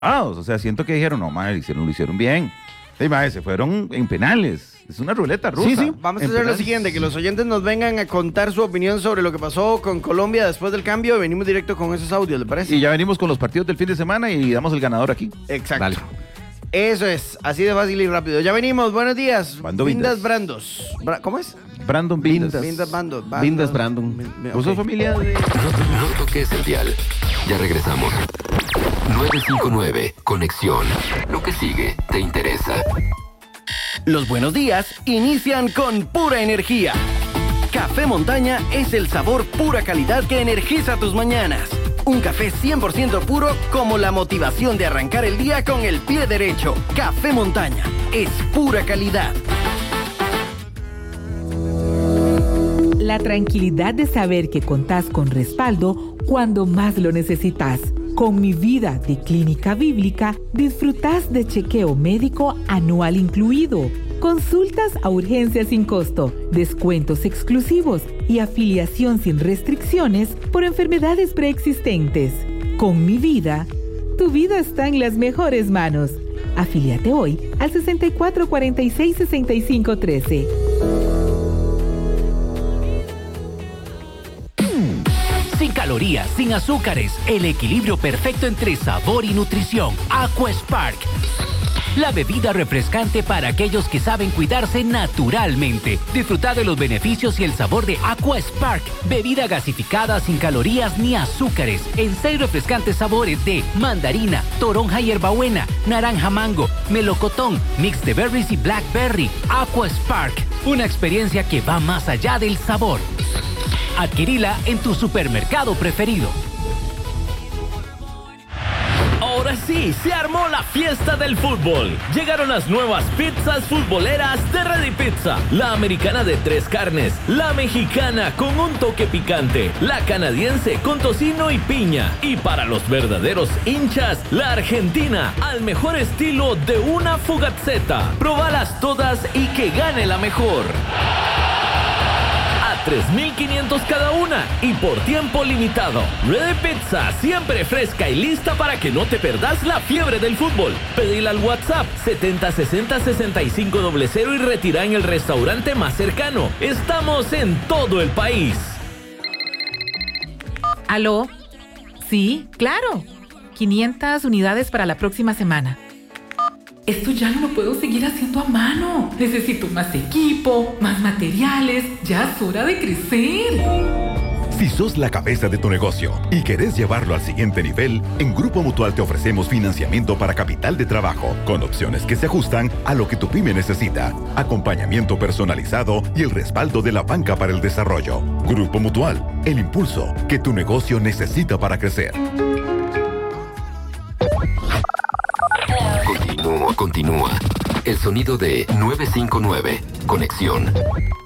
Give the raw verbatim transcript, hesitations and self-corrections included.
Ah, o sea, siento que dijeron, no, madre, hicieron, lo hicieron bien. Sí, madre, se fueron en penales. Es una ruleta rusa. Sí, sí. Vamos a En hacer lo penales. siguiente, que los oyentes nos vengan a contar su opinión sobre lo que pasó con Colombia después del cambio y venimos directo con esos audios, ¿le parece? Y ya venimos con los partidos del fin de semana y damos el ganador aquí. Exacto. Dale. Eso es, así de fácil y rápido. Ya venimos, buenos días. Bando Vindas Vindas. Brandos. Bra- ¿Cómo es? Brandon Vindas. Vindas Bando. Bando. Vindas Brandon. Mi- mi- ¿Vos sos ok. familia de...? No, no toques el dial. Ya regresamos. nueve cinco nueve, Conexión. Lo que sigue te interesa. Los buenos días inician con pura energía. Café Montaña es el sabor pura calidad que energiza tus mañanas. Un café cien por ciento puro como la motivación de arrancar el día con el pie derecho. Café Montaña es pura calidad. La tranquilidad de saber que contás con respaldo cuando más lo necesitas. Con Mi Vida de Clínica Bíblica, disfrutás de chequeo médico anual incluido, consultas a urgencias sin costo, descuentos exclusivos y afiliación sin restricciones por enfermedades preexistentes. Con Mi Vida, tu vida está en las mejores manos. Afíliate hoy al sesenta y cuatro cuarenta y seis sesenta y cinco trece. Sin calorías, sin azúcares, el equilibrio perfecto entre sabor y nutrición. Aquaspark. La bebida refrescante para aquellos que saben cuidarse naturalmente. Disfruta de los beneficios y el sabor de Aquaspark. Bebida gasificada sin calorías ni azúcares. En seis refrescantes sabores de mandarina, toronja y hierbabuena, naranja mango, melocotón, mix de berries y blackberry. Aquaspark. Una experiencia que va más allá del sabor. Adquirila en tu supermercado preferido. Ahora sí, se armó la fiesta del fútbol. Llegaron las nuevas pizzas futboleras de Ready Pizza. La americana de tres carnes, la mexicana con un toque picante, la canadiense con tocino y piña. Y para los verdaderos hinchas, la argentina al mejor estilo de una fugazzetta. Probalas todas y que gane la mejor. tres mil quinientos cada una y por tiempo limitado. Ready Pizza, siempre fresca y lista para que no te perdas la fiebre del fútbol. Pedila al WhatsApp setenta sesenta sesenta y cinco cero cero y retira en el restaurante más cercano. Estamos en todo el país. ¿Aló? Sí, claro. quinientas unidades para la próxima semana. Esto ya no lo puedo seguir haciendo a mano. Necesito más equipo, más materiales. Ya es hora de crecer. Si sos la cabeza de tu negocio y querés llevarlo al siguiente nivel, en Grupo Mutual te ofrecemos financiamiento para capital de trabajo, con opciones que se ajustan a lo que tu pyme necesita, acompañamiento personalizado y el respaldo de la banca para el desarrollo. Grupo Mutual, el impulso que tu negocio necesita para crecer. Continúa, continúa. El sonido de nueve cinco nueve, Conexión.